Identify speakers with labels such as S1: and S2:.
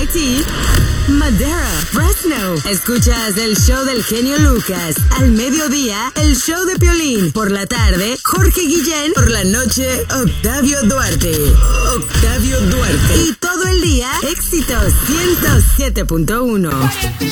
S1: ti, Madera, Fresno. Escuchas el show del genio Lucas. Al mediodía, el show de Piolín. Por la tarde, Jorge Guillén. Por la noche, Octavio Duarte. Y todo el día, éxitos 107.1.